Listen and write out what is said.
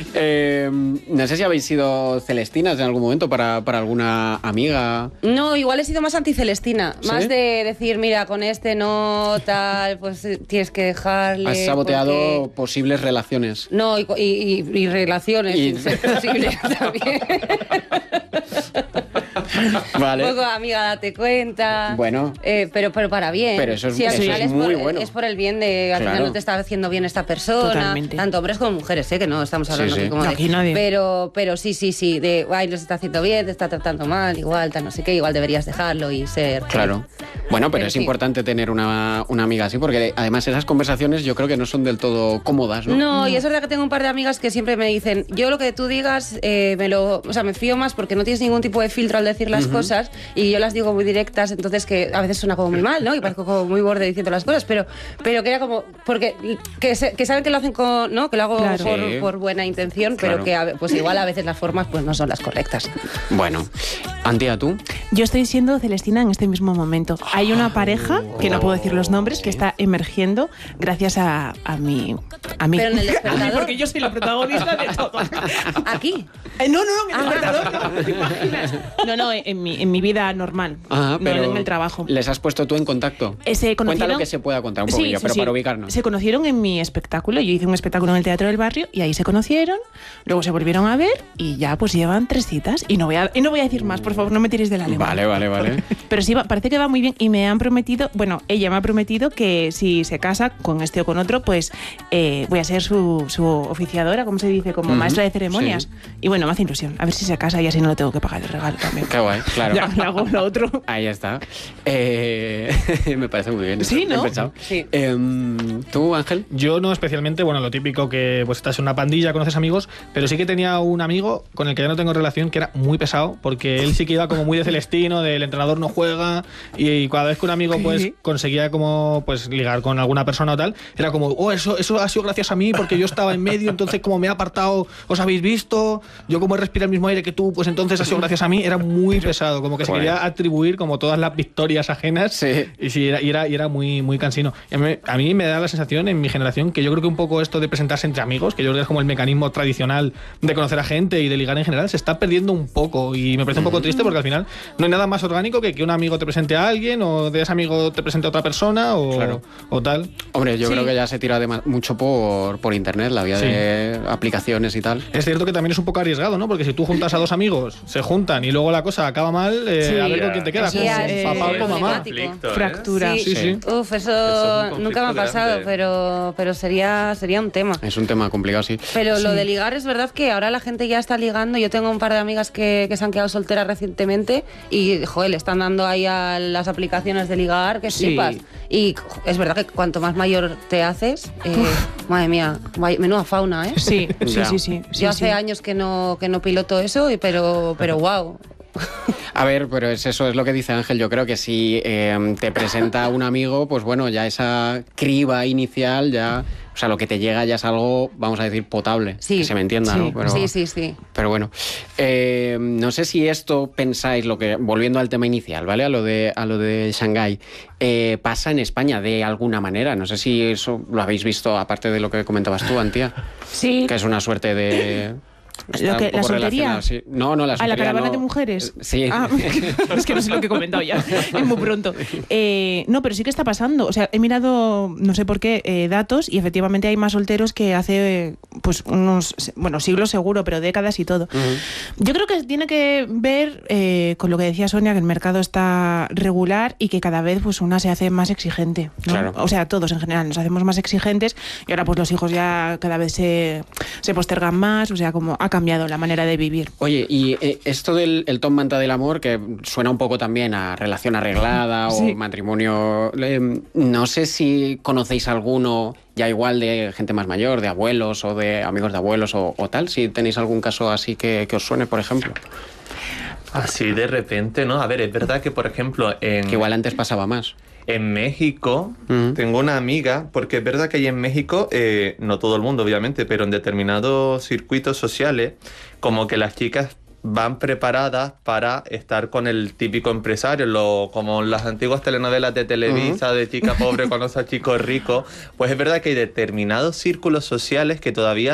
No sé si habéis sido celestinas en algún momento para alguna amiga. No, igual he sido más anticelestina. ¿Sí? Más de decir, mira, con este no, tal, pues tienes que dejarle. Has saboteado porque... posibles relaciones. No, y relaciones, Y- sin ser posible también. Vale. Un poco, amiga, date cuenta. Bueno. Pero para bien. Pero eso es- sí, al eso final es muy bueno. Es por el bien de, al Claro. final no te está haciendo bien esta persona. Totalmente. Tanto hombres como mujeres, que no estamos hablando Sí, sí. aquí como No, de... aquí nadie. Pero sí, de, ay, lo está haciendo bien, te está tratando mal, igual, tal, no sé qué, igual deberías dejarlo y ser... Claro. Bueno, pero es sí. importante tener una amiga así, porque además esas conversaciones yo creo que no son del todo cómodas, ¿no? No, y es verdad que tengo un par de amigas que siempre me dicen, yo lo que tú digas, me fío más porque no tienes ningún tipo de filtro al decir las cosas y yo las digo muy directas, entonces que a veces suena como muy mal, ¿no? Y parezco como muy borde diciendo las cosas, pero que era como, porque que saben que lo hacen con, ¿no? Que lo hago Claro. Sí. por buena intención, Claro. pero que pues igual a veces las formas pues no son las correctas. Bueno, Antía, ¿tú? Yo estoy siendo Celestina en este mismo momento. Hay una pareja, que no puedo decir los nombres, que está emergiendo gracias a mí. Pero en el despertador. Porque yo soy la protagonista de todo. Aquí. No, en el despertador no, ¿te imaginas? No, en mi vida normal, Ajá, no pero en el trabajo. ¿Les has puesto tú en contacto? Se Cuenta conocieron... lo que se pueda contar un Sí, poquillo, sí, pero sí. para ubicarnos. Se conocieron en mi espectáculo. Yo hice un espectáculo en el Teatro del Barrio y ahí se conocieron, luego se volvieron a ver y ya pues llevan 3 citas. Y no voy a decir más, por favor, no me tiréis de la lengua. Vale. Pero sí, parece que va muy bien y me han prometido, bueno, ella me ha prometido que si se casa con este o con otro, pues voy a ser su oficiadora, como se dice, como maestra de ceremonias. sí. Y bueno, me hace ilusión. A ver si se casa y así no le tengo que pagar el regalo también. Qué guay, claro. Ya, le hago lo otro. Ahí está. Me parece muy bien. Sí, bien ¿no? pensado. Sí. ¿Tú, Ángel? Yo no especialmente, bueno, lo típico que pues estás en una pandilla, conoces amigos, pero sí que tenía un amigo con el que ya no tengo relación que era muy pesado, porque él sí que iba como muy de Celestino, del entrenador no juega, y cada vez que un amigo pues conseguía como pues ligar con alguna persona o tal, era como, eso ha sido gracias a mí, porque yo estaba en medio, entonces como me he apartado, os habéis visto, yo como he respirado el mismo aire que tú, pues entonces ha sido gracias a mí. Era muy pesado, como que se Joder. quería atribuir como todas las victorias ajenas. Sí. Y sí, era muy, muy cansino. Y a mí me da la sensación en mi generación que yo creo que un poco esto de presentarse entre amigos, que yo creo que es como el mecanismo tradicional de conocer a gente y de ligar en general, se está perdiendo un poco. Y me parece un poco triste porque al final no hay nada más orgánico que un amigo te presente a alguien o de ese amigo te presente a otra persona o, Claro. o tal. Hombre, yo Sí. creo que ya se tira mucho por internet, la vía Sí. de aplicaciones y tal. Es cierto que también es un poco arriesgado, ¿no? Porque si tú juntas a dos amigos, se juntan y luego la cosa acaba mal, Sí. a ver con quién te quedas. Sí, con es papá o con mamá. problemático. Fractura. Sí, sí. Uf, Eso eso es un nunca me ha conflicto pasado, grande. pero sería un tema. Es un tema complicado, sí. Pero lo de ligar es verdad que ahora la gente ya está ligando. Yo tengo un par de amigas que se han quedado solteras recientemente y, joder, le están dando ahí a las aplicaciones de ligar que Sí. flipas. Y es verdad que cuanto más mayor te haces, madre mía, menuda fauna, ¿eh? Sí. Ya. Yo hace años que no piloto eso, pero wow. A ver, pero eso es lo que dice Ángel. Yo creo que si te presenta un amigo, pues bueno, ya esa criba inicial, ya, o sea, lo que te llega ya es algo, vamos a decir, potable. Sí. Que se me entienda, Sí. ¿no? Pero, Sí. Pero bueno, no sé si esto pensáis, volviendo al tema inicial, ¿vale? A lo de Shanghái, pasa en España de alguna manera. No sé si eso lo habéis visto, aparte de lo que comentabas tú, Antía, Sí. que es una suerte de... Está ¿Lo que- un poco la soltería? relacionado, sí. No, la ¿A la soltería caravana no. de mujeres? Sí. Ah, es que no sé lo que he comentado ya. Es muy pronto. No, pero sí que está pasando. O sea, he mirado, no sé por qué, datos y efectivamente hay más solteros que hace pues unos, bueno, siglos seguro, pero décadas y todo. Yo creo que tiene que ver con lo que decía Sonia, que el mercado está regular y que cada vez pues una se hace más exigente, ¿no? Claro. O sea, todos en general nos hacemos más exigentes y ahora pues los hijos ya cada vez se postergan más, o sea, como ha cambiado la manera de vivir. Oye, y esto del el top manta del amor, que suena un poco también a relación arreglada Sí. o matrimonio, no sé si conocéis alguno ya igual de gente más mayor, de abuelos o de amigos de abuelos o tal, si tenéis algún caso así que os suene, por ejemplo. Así de repente, ¿no? A ver, es verdad que, por ejemplo, Que igual antes pasaba más. en México tengo una amiga, porque es verdad que ahí en México, no todo el mundo obviamente, pero en determinados circuitos sociales, como que las chicas van preparadas para estar con el típico empresario, como las antiguas telenovelas de Televisa, de chica pobre conoce a chico rico. Pues es verdad que hay determinados círculos sociales que todavía